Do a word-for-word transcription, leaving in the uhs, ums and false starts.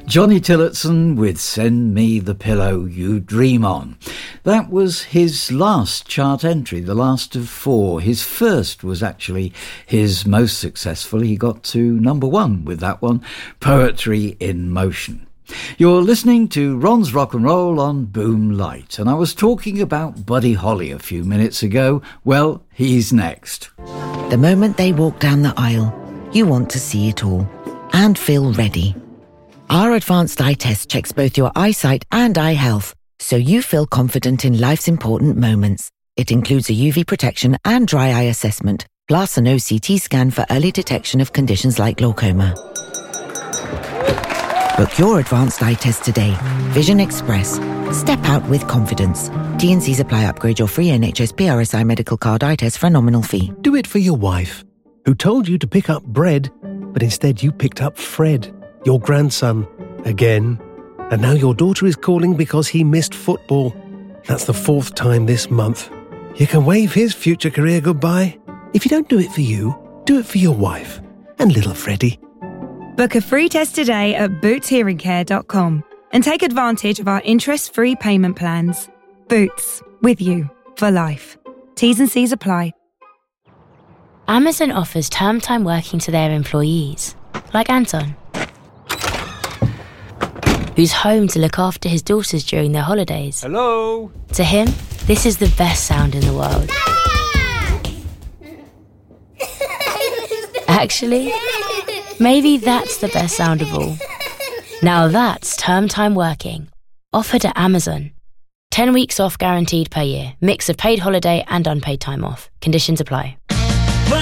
Johnny Tillotson with Send Me the Pillow You Dream On. That was his last chart entry, the last of four. His first was actually his most successful. He got to number one with that one, Poetry in Motion. You're listening to Ron's Rock and Roll on Boom Light, and I was talking about Buddy Holly a few minutes ago. Well, he's next. The moment they walk down the aisle, you want to see it all and feel ready. Our advanced eye test checks both your eyesight and eye health, so you feel confident in life's important moments. It includes a U V protection and dry eye assessment, plus an O C T scan for early detection of conditions like glaucoma. Book your advanced eye test today. Vision Express. Step out with confidence. T and C's apply. Upgrade your free N H S P R S I medical card eye test for a nominal fee. Do it for your wife, who told you to pick up bread, but instead you picked up Fred, your grandson, again. And now your daughter is calling because he missed football. That's the fourth time this month. You can wave his future career goodbye. If you don't do it for you, do it for your wife and little Freddie. Book a free test today at boots hearing care dot com and take advantage of our interest-free payment plans. Boots, with you for life. T's and C's apply. Amazon offers term time working to their employees, like Anton, who's home to look after his daughters during their holidays. Hello? To him, this is the best sound in the world. Actually, maybe that's the best sound of all. Now that's term time working, offered at Amazon. Ten weeks off guaranteed per year. Mix of paid holiday and unpaid time off. Conditions apply.